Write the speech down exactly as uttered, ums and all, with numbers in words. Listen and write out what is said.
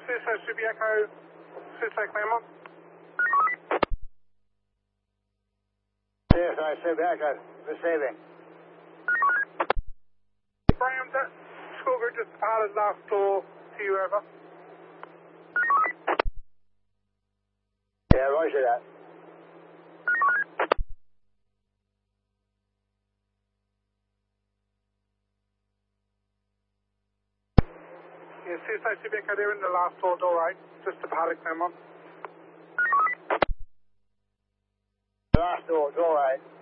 Suicide should be Echo, Suicide Claremont. Suicide should be Echo, receiving. Graham, that school group just departed last door to you, over. Yeah, roger that. Yeah, Suicide should be Echo, they're in the last door, door eight, just departed Claremont. Last door, door eight.